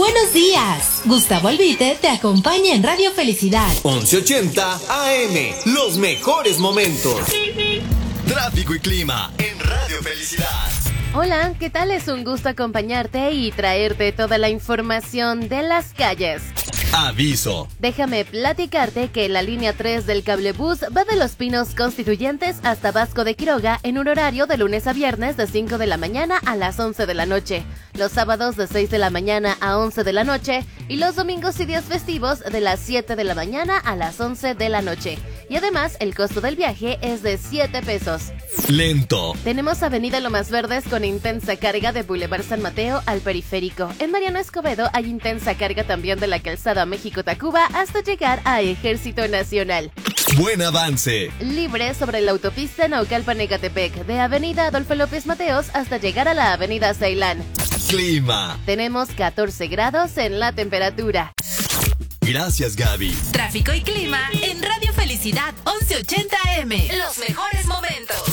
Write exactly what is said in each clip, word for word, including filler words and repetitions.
Buenos días. Gustavo Albite te acompaña en Radio Felicidad. once ochenta A M, los mejores momentos. Tráfico y clima en Radio Felicidad. Hola, ¿qué tal? Es un gusto acompañarte y traerte toda la información de las calles. Aviso. Déjame platicarte que la línea tres del cablebús va de Los Pinos Constituyentes hasta Vasco de Quiroga en un horario de lunes a viernes de cinco de la mañana a las once de la noche, los sábados de seis de la mañana a once de la noche y los domingos y días festivos de las siete de la mañana a las once de la noche. Y además, el costo del viaje es de siete pesos. Lento. Tenemos Avenida Lomas Verdes con intensa carga de Boulevard San Mateo al Periférico. En Mariano Escobedo hay intensa carga también de la calzada México-Tacuba hasta llegar a Ejército Nacional. Buen avance. Libre sobre la autopista Naucalpan-Ecatepec, de Avenida Adolfo López Mateos hasta llegar a la Avenida Ceilán. Clima. Tenemos catorce grados en la temperatura. Gracias, Gaby. Tráfico y clima en Radio Felicidad once ochenta A M. Los mejores momentos.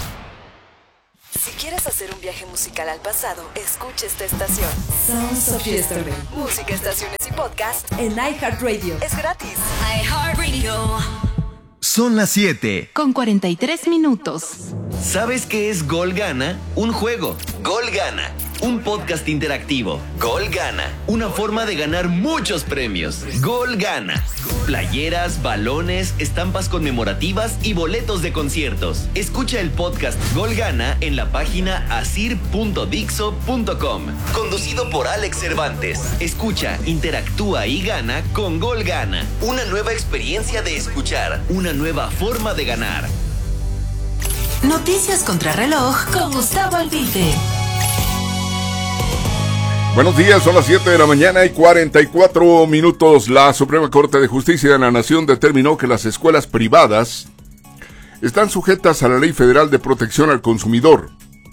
Si quieres hacer un viaje musical al pasado, escucha esta estación. Sounds of Yesterday. Música, estaciones y podcast En iHeartRadio. es gratis. iHeartRadio. Son las siete. Con cuarenta y tres minutos. ¿Sabes qué es Gol Gana? Un juego. Gol Gana. Un podcast interactivo. Gol Gana. Una forma de ganar muchos premios. Gol Gana. Playeras, balones, estampas conmemorativas y boletos de conciertos. Escucha el podcast Gol Gana en la página asir punto dixo punto com. Conducido por Alex Cervantes. Escucha, interactúa y gana con Gol Gana. Una nueva experiencia de escuchar. Una nueva forma de ganar. Noticias contra reloj con Gustavo Albite. Buenos días, son las siete de la mañana y cuarenta y cuatro minutos. La Suprema Corte de Justicia de la Nación determinó que las escuelas privadas están sujetas a la Ley Federal de Protección al Consumidor,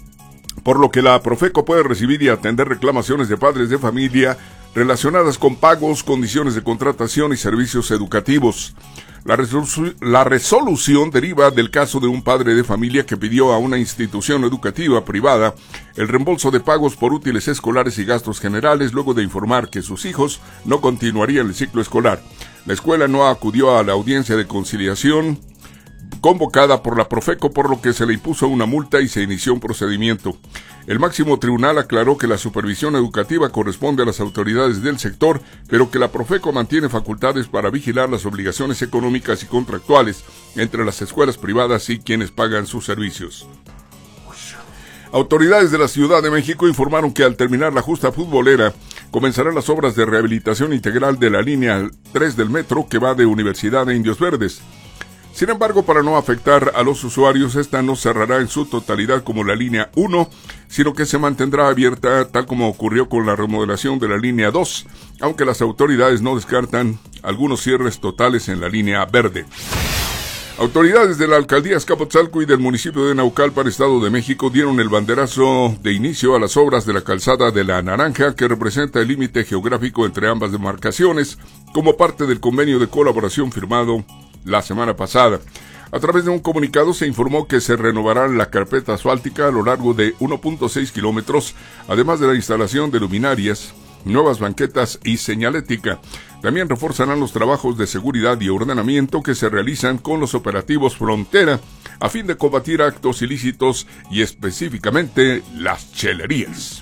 por lo que la Profeco puede recibir y atender reclamaciones de padres de familia relacionadas con pagos, condiciones de contratación y servicios educativos. La, resolu- la resolución deriva del caso de un padre de familia que pidió a una institución educativa privada el reembolso de pagos por útiles escolares y gastos generales luego de informar que sus hijos no continuarían el ciclo escolar. La escuela no acudió a la audiencia de conciliación convocada por la Profeco, por lo que se le impuso una multa y se inició un procedimiento. El máximo tribunal aclaró que la supervisión educativa corresponde a las autoridades del sector, pero que la Profeco mantiene facultades para vigilar las obligaciones económicas y contractuales entre las escuelas privadas y quienes pagan sus servicios. Autoridades de la Ciudad de México informaron que al terminar la justa futbolera, comenzarán las obras de rehabilitación integral de la línea tres del metro que va de Universidad a Indios Verdes. Sin embargo, para no afectar a los usuarios, esta no cerrará en su totalidad como la línea uno, sino que se mantendrá abierta tal como ocurrió con la remodelación de la línea dos, aunque las autoridades no descartan algunos cierres totales en la línea verde. Autoridades de la Alcaldía Azcapotzalco y del municipio de Naucalpan, Estado de México, dieron el banderazo de inicio a las obras de la calzada de la Naranja, que representa el límite geográfico entre ambas demarcaciones, como parte del convenio de colaboración firmado la semana pasada. A través de un comunicado se informó que se renovará la carpeta asfáltica a lo largo de uno punto seis kilómetros, además de la instalación de luminarias, nuevas banquetas y señalética. También reforzarán los trabajos de seguridad y ordenamiento que se realizan con los operativos Frontera a fin de combatir actos ilícitos y específicamente las chelerías.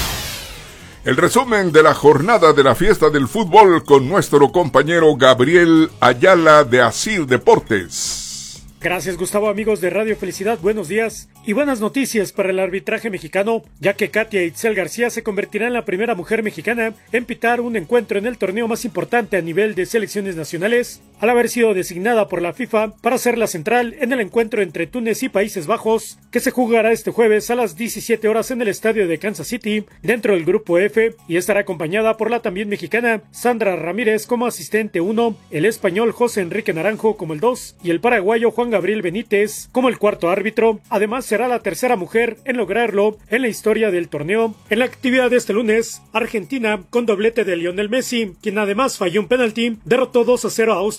El resumen de la jornada de la fiesta del fútbol con nuestro compañero Gabriel Ayala de Asir Deportes. Gracias, Gustavo. Amigos de Radio Felicidad, buenos días y buenas noticias para el arbitraje mexicano, ya que Katia Itzel García se convertirá en la primera mujer mexicana en pitar un encuentro en el torneo más importante a nivel de selecciones nacionales, al haber sido designada por la FIFA para ser la central en el encuentro entre Túnez y Países Bajos, que se jugará este jueves a las diecisiete horas en el estadio de Kansas City, dentro del grupo F, y estará acompañada por la también mexicana Sandra Ramírez como asistente uno, el español José Enrique Naranjo como el dos y el paraguayo Juan Gabriel Benítez como el cuarto árbitro. Además, será la tercera mujer en lograrlo en la historia del torneo. En la actividad de este lunes, Argentina, con doblete de Lionel Messi, quien además falló un penalti, derrotó dos a cero a Austria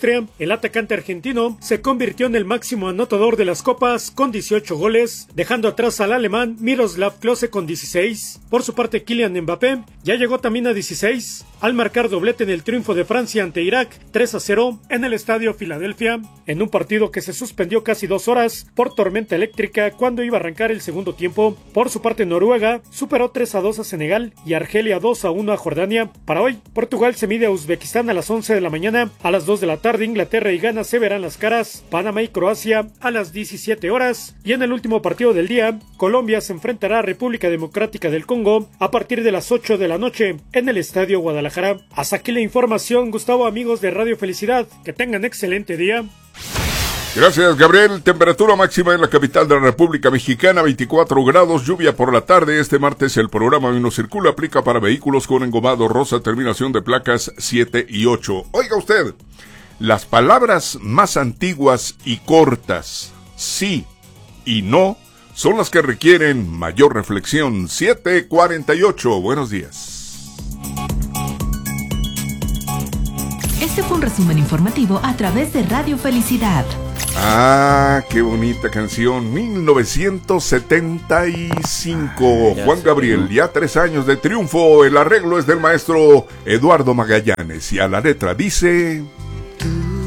Austria, el atacante argentino se convirtió en el máximo anotador de las copas con dieciocho goles, dejando atrás al alemán Miroslav Klose con dieciséis. Por su parte, Kylian Mbappé ya llegó también a dieciséis, al marcar doblete en el triunfo de Francia ante Irak tres a cero en el Estadio Filadelfia, en un partido que se suspendió casi dos horas por tormenta eléctrica cuando iba a arrancar el segundo tiempo. Por su parte, Noruega superó tres a dos a Senegal y Argelia dos a uno a Jordania. Para hoy, Portugal se mide a Uzbekistán a las once de la mañana, a las dos de la tarde Inglaterra y Ghana se verán las caras, Panamá y Croacia a las diecisiete horas, y en el último partido del día, Colombia se enfrentará a República Democrática del Congo a partir de las ocho de la noche en el Estadio Guadalajara. Hasta aquí la información, Gustavo, amigos de Radio Felicidad, que tengan excelente día. Gracias, Gabriel. Temperatura máxima en la capital de la República Mexicana, veinticuatro grados, lluvia por la tarde. Este martes el programa Vino Circula aplica para vehículos con engomado rosa, terminación de placas siete y ocho. Oiga usted, las palabras más antiguas y cortas, sí y no, son las que requieren mayor reflexión. siete cuarenta y ocho, buenos días. Este fue un resumen informativo a través de Radio Felicidad. Ah, qué bonita canción, mil novecientos setenta y cinco. Ah, Juan Gabriel, ya tres años de triunfo. El arreglo es del maestro Eduardo Magallanes y a la letra dice...